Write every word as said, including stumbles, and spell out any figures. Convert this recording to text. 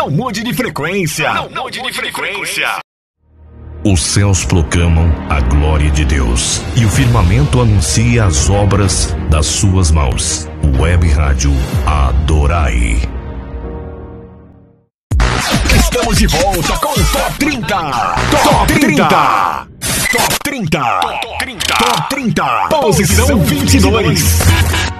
Não mude de frequência. Não mude de frequência. Os céus proclamam a glória de Deus e o firmamento anuncia as obras das suas mãos. Web Rádio Adorai. Estamos de volta com o Top trinta. Top trinta. Top trinta. Top trinta. Top trinta. Posição vinte e dois.